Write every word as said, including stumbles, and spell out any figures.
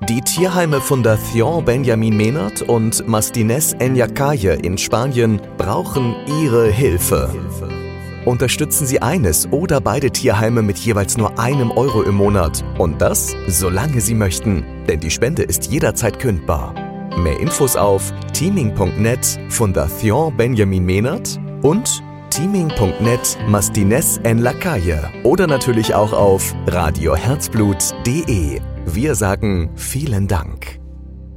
Die Tierheime Fundación Benjamin Menard und Mastines en la Calle in Spanien brauchen Ihre Hilfe. Unterstützen Sie eines oder beide Tierheime mit jeweils nur einem Euro im Monat. Und das, solange Sie möchten. Denn die Spende ist jederzeit kündbar. Mehr Infos auf teaming punkt net Fundación Benjamin Menard und teaming punkt net Mastines en la Calle oder natürlich auch auf radio herzblut punkt de. Wir sagen vielen Dank.